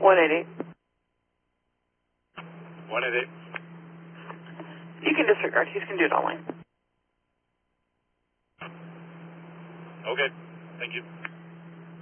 188. 188. You can disregard. He's going to do it online. Okay. Thank you.